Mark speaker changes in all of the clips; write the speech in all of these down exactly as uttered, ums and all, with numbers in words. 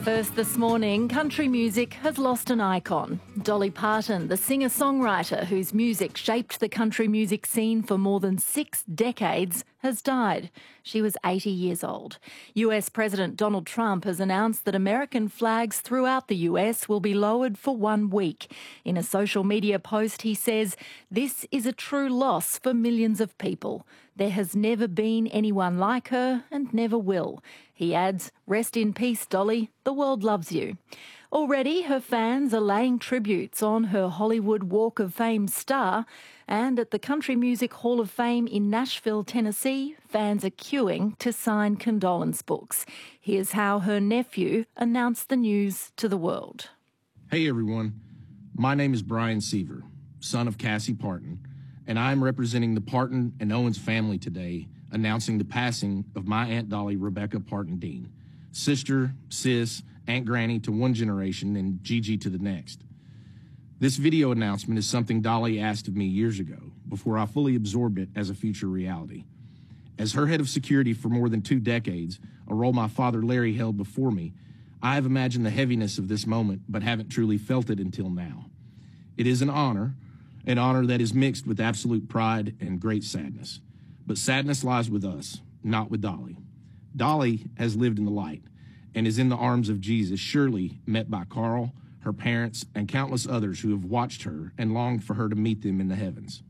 Speaker 1: First this morning, country music has lost an icon. Dolly Parton, the singer-songwriter whose music shaped the country music scene for more than six decades, has died. She was eighty years old. U S President Donald Trump has announced that American flags throughout the U S will be lowered for one week. In a social media post, he says, "This is a true loss for millions of people. There has never been anyone like her and never will." He adds, "Rest in peace, Dolly. The world loves you." Already, her fans are laying tributes on her Hollywood Walk of Fame star, and at the Country Music Hall of Fame in Nashville, Tennessee, fans are queuing to sign condolence books. Here's how her nephew announced the news to the world.
Speaker 2: Hey everyone, my name is Brian Seaver, son of Cassie Parton, and I am representing the Parton and Owens family today, announcing the passing of my Aunt Dolly Rebecca Parton Dean, sister, sis, Aunt Granny to one generation and Gigi to the next. This video announcement is something Dolly asked of me years ago, before I fully absorbed it as a future reality. As her head of security for more than two decades, a role my father Larry held before me, I have imagined the heaviness of this moment, but haven't truly felt it until now. It is an honor, an honor that is mixed with absolute pride and great sadness. But sadness lies with us, not with Dolly. Dolly has lived in the light and is in the arms of Jesus, surely met by Carl, her parents, and countless others who have watched her and longed for her to meet them in the heavens.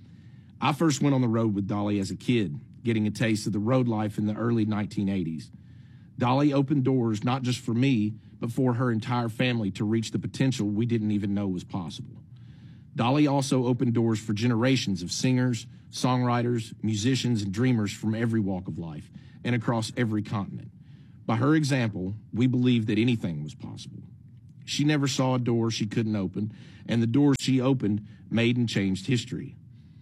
Speaker 2: I first went on the road with Dolly as a kid, getting a taste of the road life in the early nineteen eighties. Dolly opened doors not just for me, but for her entire family to reach the potential we didn't even know was possible. Dolly also opened doors for generations of singers, songwriters, musicians, and dreamers from every walk of life and across every continent. By her example, we believed that anything was possible. She never saw a door she couldn't open, and the doors she opened made and changed history.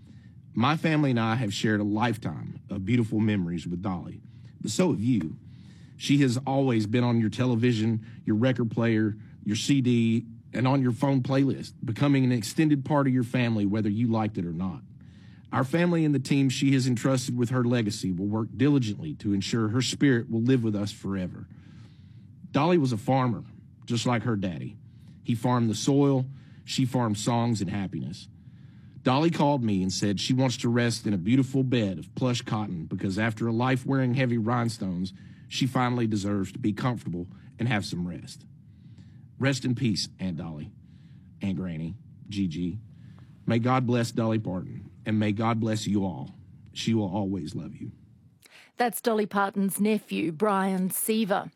Speaker 2: My family and I have shared a lifetime of beautiful memories with Dolly, but so have you. She has always been on your television, your record player, your C D, and on your phone playlist, becoming an extended part of your family whether you liked it or not. Our family and the team she has entrusted with her legacy will work diligently to ensure her spirit will live with us forever. Dolly was a farmer, just like her daddy. He farmed the soil, she farmed songs and happiness. Dolly called me and said she wants to rest in a beautiful bed of plush cotton because after a life wearing heavy rhinestones, she finally deserves to be comfortable and have some rest. Rest in peace, Aunt Dolly, Aunt Granny, Gigi. May God bless Dolly Parton, and may God bless you all. She will always love you.
Speaker 1: That's Dolly Parton's nephew, Brian Seaver.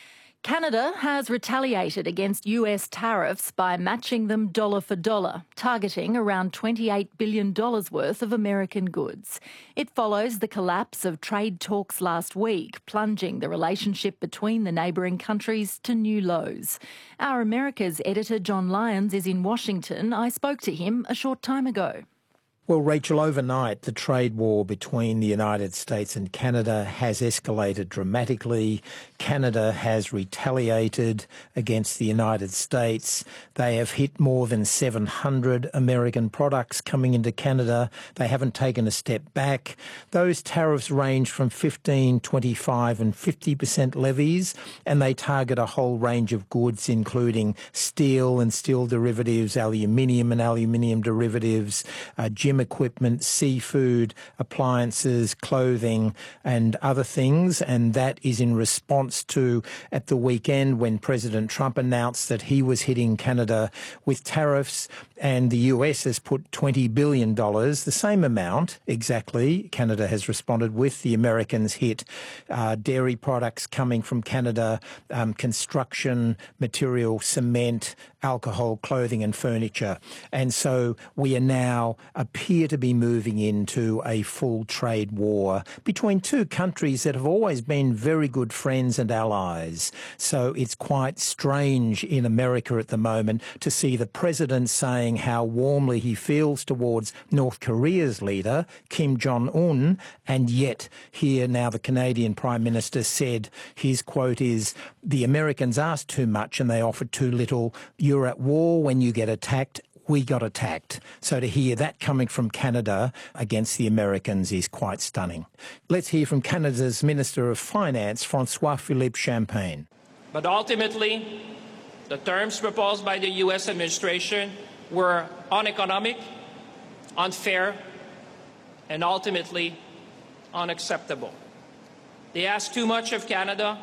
Speaker 1: Canada has retaliated against U S tariffs by matching them dollar for dollar, targeting around twenty-eight billion dollars worth of American goods. It follows the collapse of trade talks last week, plunging the relationship between the neighbouring countries to new lows. Our America's editor, John Lyons, is in Washington. I spoke to him a short time ago.
Speaker 3: Well, Rachel, overnight, the trade war between the United States and Canada has escalated dramatically. Canada has retaliated against the United States. They have hit more than seven hundred American products coming into Canada. They haven't taken a step back. Those tariffs range from fifteen, twenty-five and fifty percent levies, and they target a whole range of goods, including steel and steel derivatives, aluminium and aluminium derivatives, uh, gym equipment, seafood, appliances, clothing and other things. And that is in response to, at the weekend, when President Trump announced that he was hitting Canada with tariffs, and the U S has put twenty billion dollars, the same amount exactly, Canada has responded with. The Americans hit uh, dairy products coming from Canada, um, construction material, cement, alcohol, clothing and furniture. And so we are now appear to be moving into a full trade war between two countries that have always been very good friends and allies. So it's quite strange in America at the moment to see the president saying how warmly he feels towards North Korea's leader, Kim Jong-un, and yet here now the Canadian Prime Minister said his quote is, "The Americans asked too much and they offered too little. You're at war when you get attacked. We got attacked." So to hear that coming from Canada against the Americans is quite stunning. Let's hear from Canada's Minister of Finance, François-Philippe Champagne.
Speaker 4: But ultimately, the terms proposed by the U S administration were uneconomic, unfair, and ultimately unacceptable. They asked too much of Canada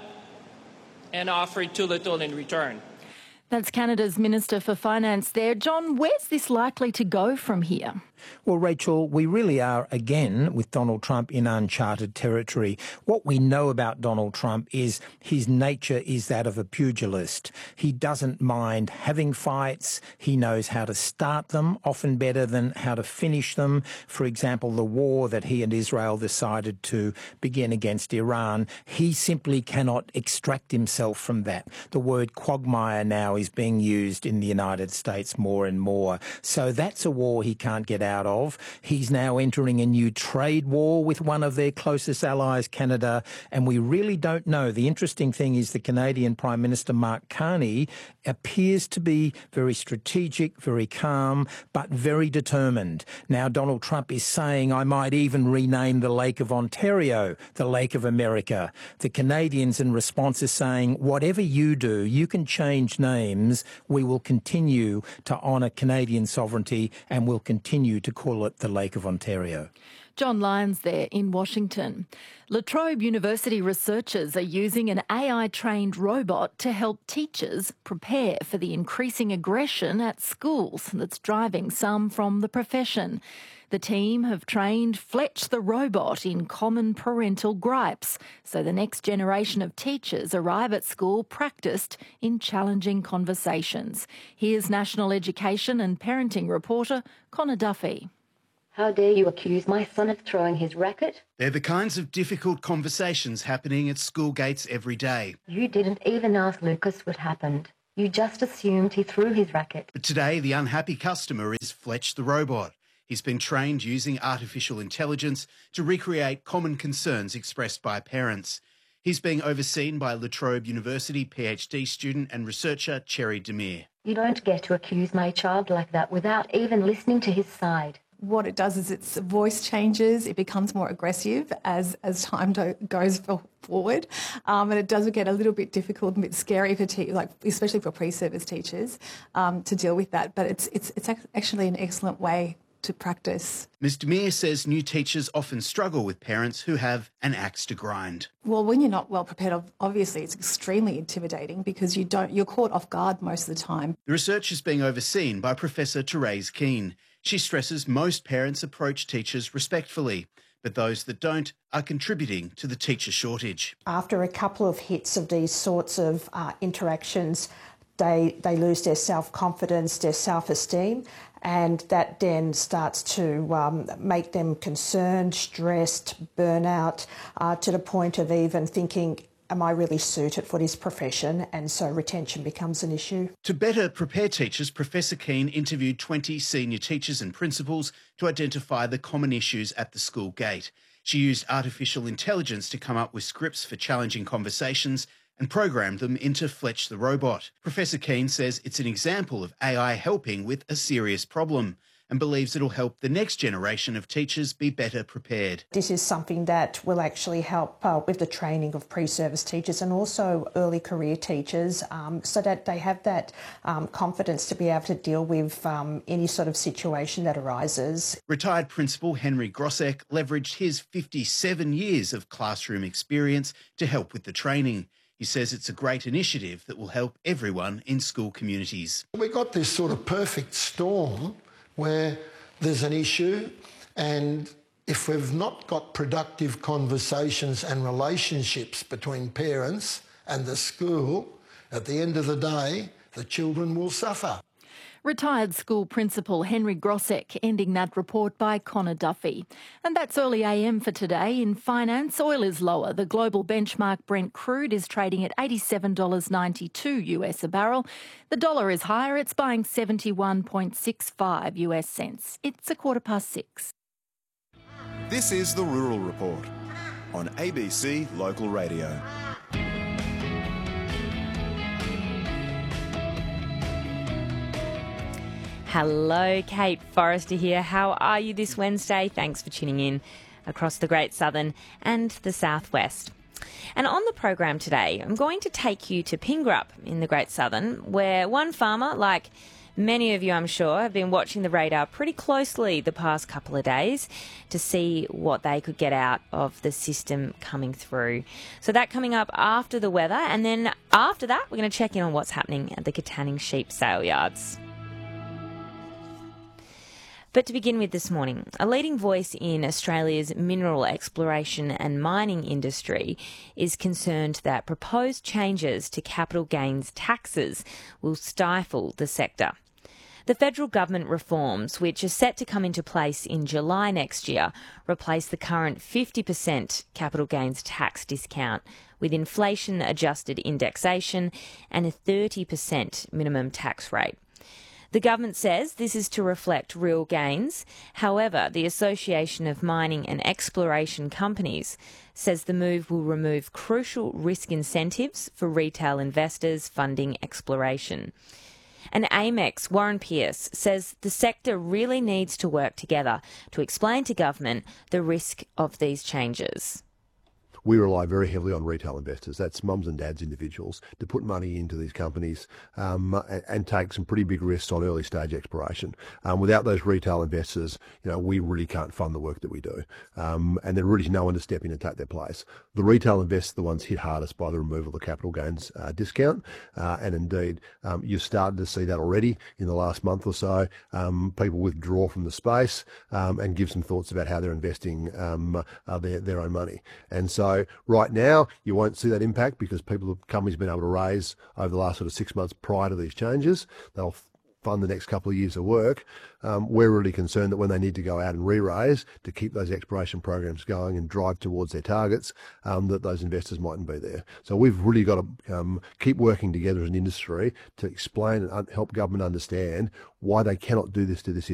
Speaker 4: and offered too little in return.
Speaker 1: That's Canada's Minister for Finance there. John, where's this likely to go from here?
Speaker 3: Well, Rachel, we really are, again, with Donald Trump in uncharted territory. What we know about Donald Trump is his nature is that of a pugilist. He doesn't mind having fights. He knows how to start them, often better than how to finish them. For example, the war that he and Israel decided to begin against Iran, he simply cannot extract himself from that. The word quagmire now is being used in the United States more and more. So that's a war he can't get out of. He's now entering a new trade war with one of their closest allies, Canada, and we really don't know. The interesting thing is the Canadian Prime Minister, Mark Carney, appears to be very strategic, very calm, but very determined. Now, Donald Trump is saying, I might even rename the Lake of Ontario the Lake of America. The Canadians in response are saying, whatever you do, you can change names. We will continue to honour Canadian sovereignty and will continue to call it the Lake of Ontario.
Speaker 1: John Lyons there in Washington. La Trobe University researchers are using an A I-trained robot to help teachers prepare for the increasing aggression at schools that's driving some from the profession. The team have trained Fletch the robot in common parental gripes, so the next generation of teachers arrive at school practiced in challenging conversations. Here's National Education and Parenting reporter Connor Duffy.
Speaker 5: How dare you accuse my son of throwing his racket?
Speaker 6: They're the kinds of difficult conversations happening at school gates every day.
Speaker 5: You didn't even ask Lucas what happened. You just assumed he threw his racket.
Speaker 6: But today, the unhappy customer is Fletch the robot. He's been trained using artificial intelligence to recreate common concerns expressed by parents. He's being overseen by La Trobe University PhD student and researcher Cherry Demir.
Speaker 5: You don't get to accuse my child like that without even listening to his side.
Speaker 7: What it does is its voice changes, it becomes more aggressive as, as time do, goes forward, um, and it does get a little bit difficult and a bit scary for te- like especially for pre-service teachers um, to deal with that. But it's it's it's actually an excellent way to practice.
Speaker 6: Miz Demir says new teachers often struggle with parents who have an axe to grind.
Speaker 7: Well, when you're not well prepared, obviously it's extremely intimidating because you don't you're caught off guard most of the time.
Speaker 6: The research is being overseen by Professor Therese Keane. She stresses most parents approach teachers respectfully, but those that don't are contributing to the teacher shortage.
Speaker 8: After a couple of hits of these sorts of uh, interactions, they, they lose their self-confidence, their self-esteem, and that then starts to um, make them concerned, stressed, burnout, uh, to the point of even thinking, am I really suited for this profession? And so retention becomes an issue.
Speaker 6: To better prepare teachers, Professor Keane interviewed twenty senior teachers and principals to identify the common issues at the school gate. She used artificial intelligence to come up with scripts for challenging conversations and programmed them into Fletch the robot. Professor Keane says it's an example of A I helping with a serious problem and believes it'll help the next generation of teachers be better prepared.
Speaker 8: This is something that will actually help uh, with the training of pre-service teachers and also early career teachers um, so that they have that um, confidence to be able to deal with um, any sort of situation that arises.
Speaker 6: Retired Principal Henry Grosek leveraged his fifty-seven years of classroom experience to help with the training. He says it's a great initiative that will help everyone in school communities.
Speaker 9: We got this sort of perfect storm where there's an issue, and if we've not got productive conversations and relationships between parents and the school, at the end of the day, the children will suffer.
Speaker 1: Retired school principal Henry Grosek ending that report by Connor Duffy. And that's early A M for today. In finance, oil is lower. The global benchmark Brent crude is trading at eighty-seven dollars ninety-two US a barrel. The dollar is higher. It's buying seventy-one point six five US cents. It's a quarter past six.
Speaker 10: This is the Rural Report on A B C Local Radio.
Speaker 11: Hello, Kate Forrester here. How are you this Wednesday? Thanks for tuning in across the Great Southern and the Southwest. And on the program today, I'm going to take you to Pingrup in the Great Southern, where one farmer, like many of you I'm sure, have been watching the radar pretty closely the past couple of days to see what they could get out of the system coming through. So that coming up after the weather, and then after that we're going to check in on what's happening at the Katanning sheep sale yards. But to begin with this morning, a leading voice in Australia's mineral exploration and mining industry is concerned that proposed changes to capital gains taxes will stifle the sector. The federal government reforms, which are set to come into place in July next year, replace the current fifty percent capital gains tax discount with inflation-adjusted indexation and a thirty percent minimum tax rate. The government says this is to reflect real gains. However, the Association of Mining and Exploration Companies says the move will remove crucial risk incentives for retail investors funding exploration. And AMEX, Warren Pearce, says the sector really needs to work together to explain to government the risk of these changes.
Speaker 12: We rely very heavily on retail investors, that's mums and dads, individuals, to put money into these companies um, and, and take some pretty big risks on early stage exploration. Um, without those retail investors, you know, we really can't fund the work that we do. Um, and there's really no one to step in and take their place. The retail investors are the ones hit hardest by the removal of the capital gains uh, discount. Uh, and indeed, um, you've started to see that already in the last month or so. Um, people withdraw from the space um, and give some thoughts about how they're investing um, uh, their, their own money. And so right now, you won't see that impact because people, companies have been able to raise over the last sort of six months prior to these changes. They'll fund the next couple of years of work. Um, we're really concerned that when they need to go out and re-raise to keep those exploration programs going and drive towards their targets, um, that those investors mightn't be there. So we've really got to um, keep working together as an industry to explain and help government understand why they cannot do this to this